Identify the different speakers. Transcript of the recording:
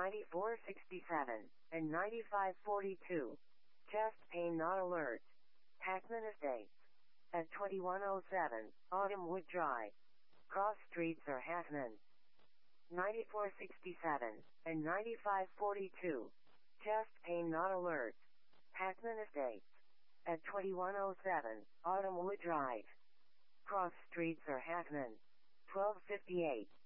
Speaker 1: 9467, and 9542. Chest pain not alert. Hackman Estates. At 2107, Autumnwood Drive. Cross streets are Hackman. 9467, and 9542. Chest pain not alert. Hackman Estates. At 2107, Autumnwood Drive. Cross streets are Hackman. 1258.